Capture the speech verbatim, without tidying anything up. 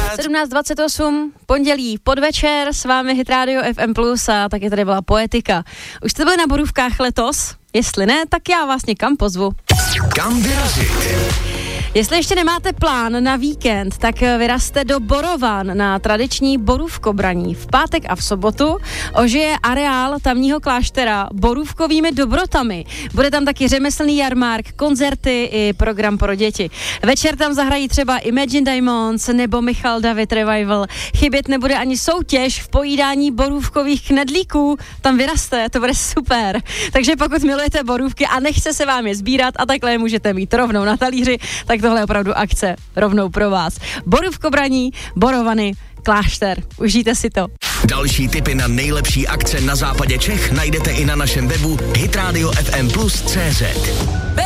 sedmnáct dvacet osm, pondělí podvečer, s vámi Hit Radio F M plus a taky tady byla Poetika. Už jste byli na Borůvkách letos? Jestli ne, tak já vás někam pozvu. Kam vyrazit? Jestli ještě nemáte plán na víkend, tak vyrazte do Borovan na tradiční borůvkobraní. V pátek a v sobotu ožije areál tamního kláštera borůvkovými dobrotami. Bude tam taky řemeslný jarmark, koncerty i program pro děti. Večer tam zahrají třeba Imagine Diamonds nebo Michal David Revival. Chybět nebude ani soutěž v pojídání borůvkových knedlíků. Tam vyraste, to bude super. Takže pokud milujete borůvky a nechce se vám je sbírat a takhle je můžete mít rovnou na talíři, tak tohle je opravdu akce rovnou pro vás. Borůvkobraní, Borovany, klášter. Užijte si to. Další tipy na nejlepší akce na západě Čech najdete i na našem webu hitradio f m plus tečka cé zet.